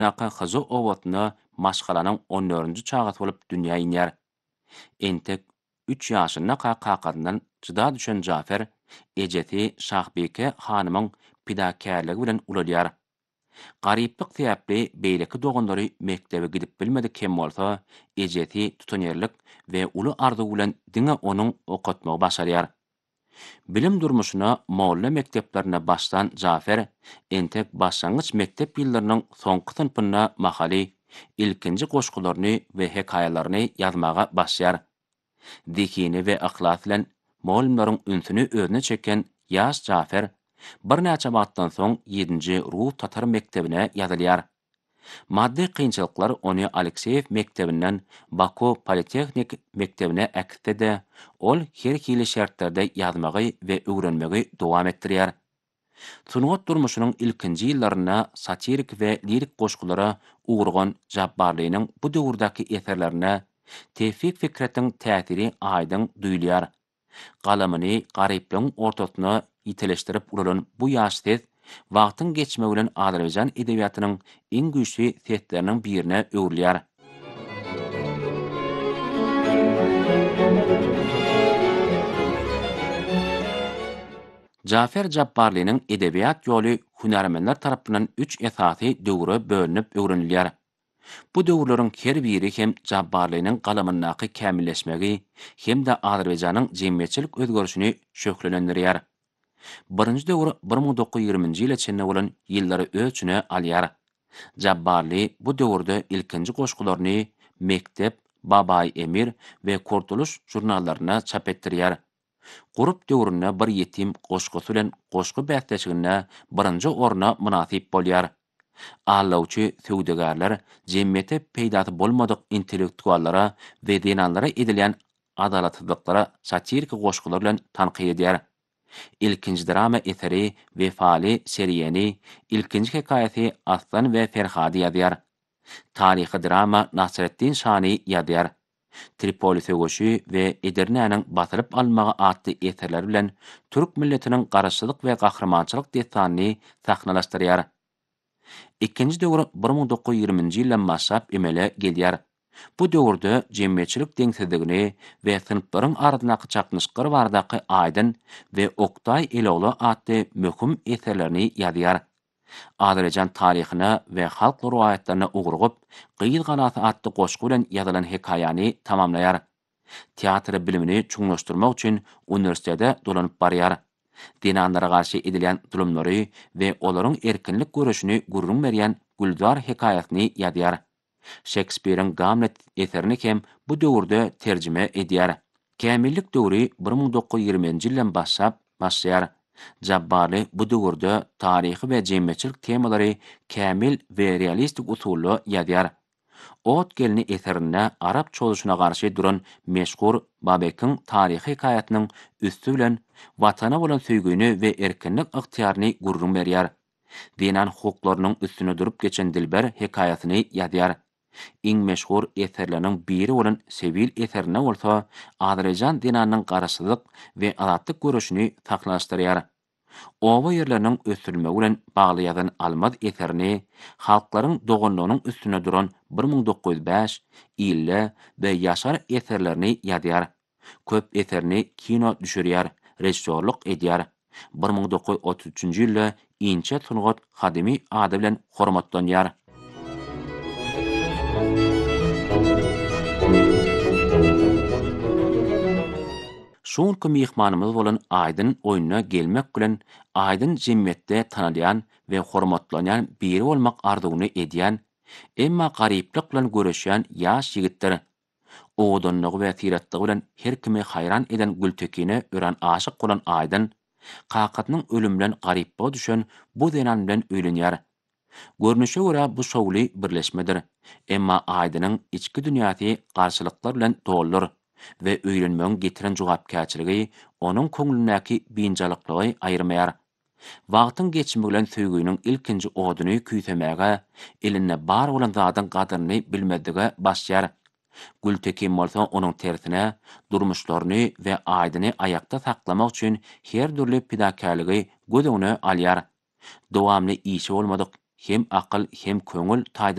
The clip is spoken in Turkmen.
Naqa xızı owatyna maşgalanyň 14-nji çagat bolup dünýä inýär. Entek 3 ýaşynda kakadyndan çyda düşen Jafer, ejeti Şahbeke hanymyň pidakärligi bilen uladýar. Garyplyk täpli beýleki dogandary mektebe gidip bilmedi kem bolsa, ejeti tutanýarlyk we uly arzu bilen diňe onuň okatmagy başarýar. Bilim durmuşuna molla mekteplerine başlan Jafer, entek başlangıç mektep ýyllarynyň soňky sınıfyna mahaly, ilkinji goşgularyny we hekaýalaryny ýazmaga başlar. Dikini we ahlat bilen molumlaryň ünsüni özüne çeken ýaş Jafer, bir näçe wagtdan soň 7-nji Rus tatar mektebine ýazylýar. Maddi kynçylyklar ony Alekseyev mektebinden Baku Politehnik mektebine äkitdi. Ol her hili şertlerde ýazmagy we öwrenmegi dowam etdirýär. Sunugat durmuşynyň ilkinji ýyllaryna satirik we lirik goşgulara ugrgan Jabbarlynyň bu döwürdäki eserlerine tevfik fikretiň täsiri aýdyň duýulýar. Galamyny garyplyň ortasyna ýiteleşdirip uralan bu ýaş tez wagtyň geçmegi bilen Azerbaýjan edebiýatynyň iň güýçli setleriniň birine öwrilýär. Jafer Jabbarlynyň edebiýat ýoly hunarmenler tarapyndan 3 esasy döwre bölünip öwrenilýär. Bu döwürleriň her biri hem Jabbarlynyň galamyndaky kämilleşmegi hem de Azerbaýjanyň jemgyýetçilik özgörüşini şöhlenlendirýär. Birinji döwür 1920-nji ýyla çenine bolan ýyllary ölçüne alýar. Jabbarly bu döwürde ilkinji goşgularyny Mektep, Babay Emir we Kurtuluş jurnallaryna çap etdirýär. Gurup döwrüne bir ýetim goşgusy bilen goşgu bästeçigine birinji orna münasip bolýar. Allawçy söwdegarlar jemgyýete peýdasy bolmadyk intellektuallara we dinanlara edilen adalatsızlyklara satirik goşgular bilen tanqid edýär. İlkinji drama eseri Vefali seriyeni, ilkinji hekaýaty Aslan we Ferhady ýazýar. Taryhy drama Nasreddin Şany ýazýar. Tripoli söwüşi we Edirne'niň batyryp almagy atly eserler bilen türk milletiniň garaşçylyk we gahrymançylyk destanyny sahnalaşdyrýar. Ikinji döwür 1920-nji ýyldan başlap emele gelýär. Bu döwürde jemgyýetçilik deňsizligini we sınıflaryň arasyndaky çaknyşyklary bardaky Aýdyn we Oktay Elogly atly möhüm eserlerini ýazýar. Azerbaýjan taryhyna we halk ruwaýatlaryna ugrugyp, Gyýyl Ganasy atly goşgu bilen ýazylan hekaýany tamamlaýar. Teatr bilimini çuňlaşdyrmak üçin uniwersitede dolanyp barýar. Dinanlara garşy edilen zulümleri we olaryň erkinlik görüşini gurrun berýän Güldar hekaýasyny ýazýar. Shakespeare'in Hamlet eserini hem bu döwürde terjime edýär. Kämillik döwri 1920-nji ýyldan başlaýar. Jabbarly bu döwürde taryhy we jemgyýetçilik temalary kämil we realistik usully ýazýar. Ot gelini eserinde Arap çoluşuna garşy duran meşhur Babekiň taryhy hekaýatynyň üstü bilen watana bolan söýgüni we erkinlik yktyýaryny gurrun berýär. Dinan hukuklarynyň üstüne durup geçen Dilber hekaýasyny ýazýar. Iň meşhur eserleriň biri bolan Sevil eserine bolsa, Azerbaýjan dinanyň garaşçylyk we azatlyk görüşini taklaşdyrýar. Oba ýerleriniň ösülmegi bilen bagly ýazan Almaz eserini halklaryň doganlygynyň üstüne duran 1905, İlle we Ýaşar eserlerini ýazýar. Köp eserini kino düşürýär, rejissörlük edýär. 1933-nji ýylda Inçe Sunugat Hadimi ady bilen hormatlanýar. Şonky mihmanymyz bolan Aýdyn oýuna gelmek bilen Aýdyn jemgyýetde tanalýan we hormatlanýan biri bolmak arzuwyny edýän, emma garyplyk bilen göreşýän ýaş ýigitdir. Owadanlygy we tiratlygy bilen her kimi haýran eden Gültekine ören aşyk bolan Aýdyn, kakatynyň ölüm bilen garyplyga düşen bu denan bilen öýlenýär. Görnüşe görä bu şowly birleşmedir, emma Aýdynyň içki dünýäsi garşylyklar bilen doldur we öýrenmegiň getiren jogapkärçiligi onuň köňlündäki binjalyklygy aýyrmaýar. Wagtyň geçmegi bilen söýgüniň ilkinji oduny küýsemäge, eline bar bolan zadyň gadyryny bilmedige başlar. Gültekin bolsa onuň tersine durmuşlaryny we Aýdyny aýakda saklamak üçin her türlü pidakärligi göz öňüne alýar. Dowamly işi bolmadyk hem akyl hem köňül